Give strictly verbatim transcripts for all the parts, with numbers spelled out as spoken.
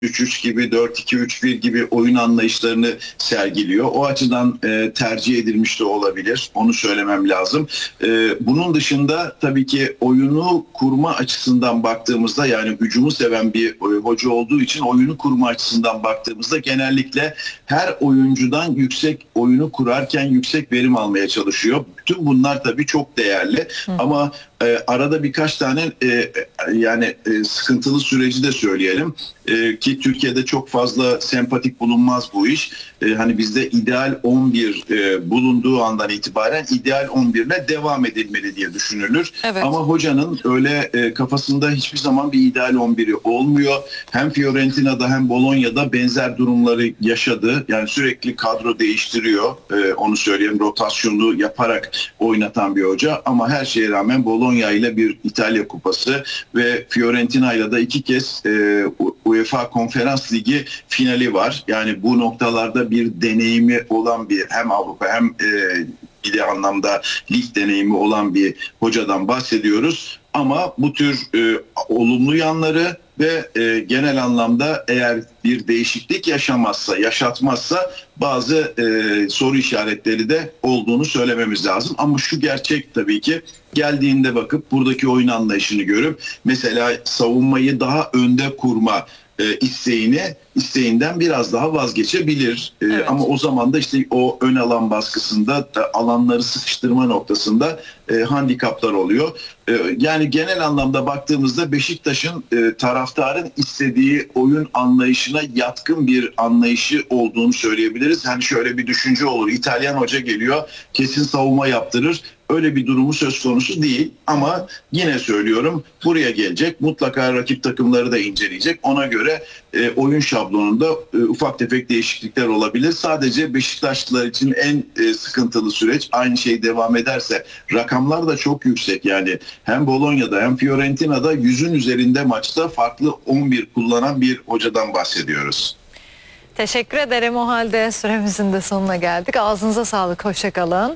üç üç gibi, dört iki üç bir gibi oyun anlayışlarını sergiliyor. O açıdan e, tercih edilmiş de olabilir. Onu söylemem lazım. E, bunun dışında tabii ki oyunu kurma açısından baktığımızda, yani hücumu seven bir e, hoca olduğu için oyunu kurma açısından baktığımızda genellikle her oyuncudan yüksek oyunu kurarken yüksek verim almaya çalışıyor. Bütün bunlar tabii çok değerli. Hı. Ama e, arada birkaç tane e, yani e, sıkıntılı süreci de söyleyelim. E, ki Türkiye'de çok fazla sempatik bulunmaz bu iş. E, hani bizde ideal on bir e, bulunduğu andan itibaren ideal on bir ile devam edilmeli diye düşünülür. Evet. Ama hocanın öyle e, kafasında hiçbir zaman bir ideal on biri olmuyor. Hem Fiorentina'da hem Bologna'da benzer durumları yaşadı. Yani sürekli kadro değiştiriyor. E, onu söyleyeyim, rotasyonu yaparak oynatan bir hoca. Ama her şeye rağmen Bologna ile bir İtalya Kupası ve Fiorentina ile de iki kez e, UEFA Konferans Ligi finali var. Yani bu noktalarda bir deneyimi olan bir, hem Avrupa hem e, bir de anlamda lig deneyimi olan bir hocadan bahsediyoruz. Ama bu tür e, olumlu yanları ve e, genel anlamda eğer bir değişiklik yaşamazsa, yaşatmazsa bazı e, soru işaretleri de olduğunu söylememiz lazım. Ama şu gerçek tabii ki, geldiğinde bakıp buradaki oyun anlayışını görüp mesela savunmayı daha önde kurma e, isteğini isteğinden biraz daha vazgeçebilir. E, evet. Ama o zaman da işte o ön alan baskısında da alanları sıkıştırma noktasında e, handikaplar oluyor. E, yani genel anlamda baktığımızda Beşiktaş'ın e, taraftarın istediği oyun anlayışına yatkın bir anlayışı olduğunu söyleyebiliriz. Hani şöyle bir düşünce olur. İtalyan hoca geliyor, kesin savunma yaptırır. Öyle bir durumu söz konusu değil. Ama yine söylüyorum, buraya gelecek. Mutlaka rakip takımları da inceleyecek. Ona göre e, oyun şablonunda e, ufak tefek değişiklikler olabilir. Sadece Beşiktaşlılar için en e, sıkıntılı süreç, aynı şey devam ederse, rakamlar da çok yüksek. Yani hem Bologna'da hem Fiorentina'da yüzün üzerinde maçta farklı on bir kullanan bir hocadan bahsediyoruz. Teşekkür ederim. O halde süremizin de sonuna geldik. Ağzınıza sağlık. Hoşça kalın.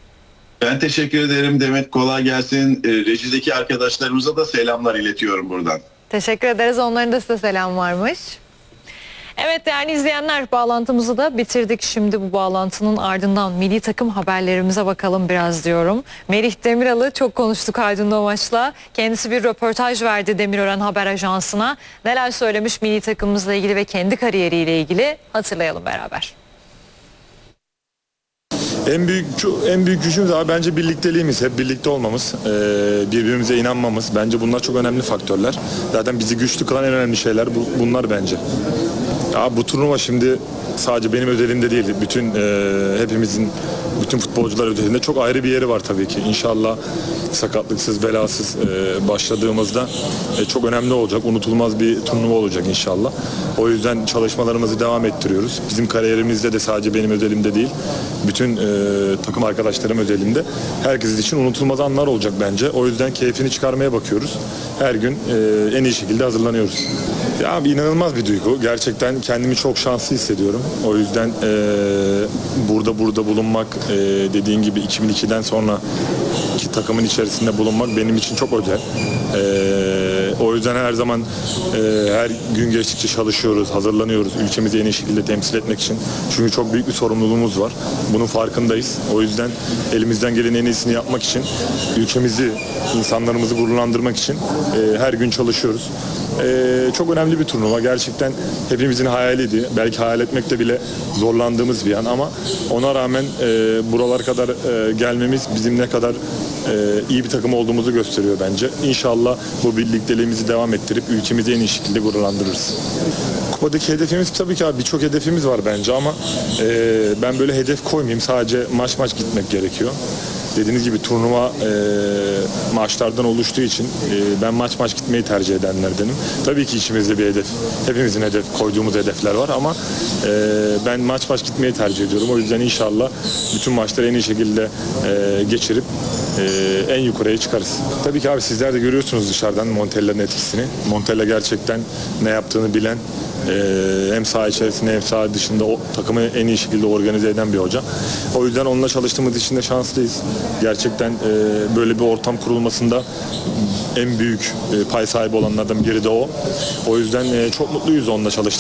Ben teşekkür ederim Demet, kolay gelsin. E, rejideki arkadaşlarımıza da selamlar iletiyorum buradan. Teşekkür ederiz. Onların da size selam varmış. Evet değerli izleyenler, bağlantımızı da bitirdik. Şimdi bu bağlantının ardından milli takım haberlerimize bakalım biraz diyorum. Merih Demiral'ı çok konuştuk Aydın Doğaç'la. Kendisi bir röportaj verdi Demirören Haber Ajansı'na. Neler söylemiş milli takımımızla ilgili ve kendi kariyeriyle ilgili hatırlayalım beraber. En büyük en büyük gücümüz abi bence birlikteliğimiz, hep birlikte olmamız, birbirimize inanmamız. Bence bunlar çok önemli faktörler. Zaten bizi güçlü kılan en önemli şeyler bunlar bence. Ya bu turnuva şimdi sadece benim özelimde değil, bütün e, hepimizin, bütün futbolcular özelinde çok ayrı bir yeri var tabii ki. İnşallah sakatlıksız, belasız e, başladığımızda e, çok önemli olacak, unutulmaz bir turnuva olacak inşallah. O yüzden çalışmalarımızı devam ettiriyoruz. Bizim kariyerimizde de sadece benim özelimde değil, bütün e, takım arkadaşlarım özelinde herkes için unutulmaz anlar olacak bence. O yüzden keyfini çıkarmaya bakıyoruz. Her gün e, en iyi şekilde hazırlanıyoruz. Ya inanılmaz bir duygu. Gerçekten kendimi çok şanslı hissediyorum. O yüzden e, burada burada bulunmak, e, dediğin gibi iki bin ikiden sonra ki takımın içerisinde bulunmak benim için çok özel. E, o yüzden her zaman e, her gün geçtikçe çalışıyoruz, hazırlanıyoruz ülkemizi en iyi şekilde temsil etmek için. Çünkü çok büyük bir sorumluluğumuz var. Bunun farkındayız. O yüzden elimizden gelen en iyisini yapmak için, ülkemizi, insanlarımızı gururlandırmak için e, her gün çalışıyoruz. Ee, çok önemli bir turnuva. Gerçekten hepimizin hayaliydi. Belki hayal etmekte bile zorlandığımız bir an ama ona rağmen e, buralara kadar e, gelmemiz bizim ne kadar e, iyi bir takım olduğumuzu gösteriyor bence. İnşallah bu birlikteliğimizi devam ettirip ülkemizi en iyi şekilde gururlandırırız. Kupadaki hedefimiz tabii ki abi birçok hedefimiz var bence ama e, ben böyle hedef koymayayım. Sadece maç maç gitmek gerekiyor. Dediğiniz gibi turnuva e, maçlardan oluştuğu için e, ben maç maç gitmeyi tercih edenlerdenim. Tabii ki içimizde bir hedef, hepimizin hedef koyduğumuz hedefler var ama e, ben maç maç gitmeyi tercih ediyorum. O yüzden inşallah bütün maçları en iyi şekilde e, geçirip e, en yukarıya çıkarız. Tabii ki abi sizler de görüyorsunuz dışarıdan Montella'nın etkisini. Montella gerçekten ne yaptığını bilen, e, hem saha içerisinde hem saha dışında o takımı en iyi şekilde organize eden bir hoca. O yüzden onunla çalıştığımız için de şanslıyız. Gerçekten e, böyle bir ortam kurulmasında en büyük e, pay sahibi olanlardan biri de o. O yüzden e, çok mutluyuz onunla çalıştık.